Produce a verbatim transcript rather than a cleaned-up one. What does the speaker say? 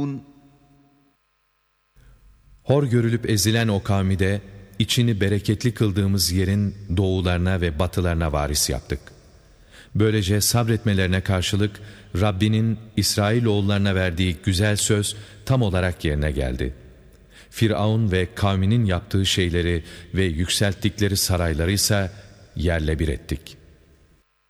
Hor görülüp ezilen o kavmi de içini bereketli kıldığımız yerin doğularına ve batılarına varis yaptık. Böylece sabretmelerine karşılık Rabbinin İsrailoğullarına verdiği güzel söz tam olarak yerine geldi. Firavun ve kavminin yaptığı şeyleri ve yükselttikleri sarayları ise yerle bir ettik.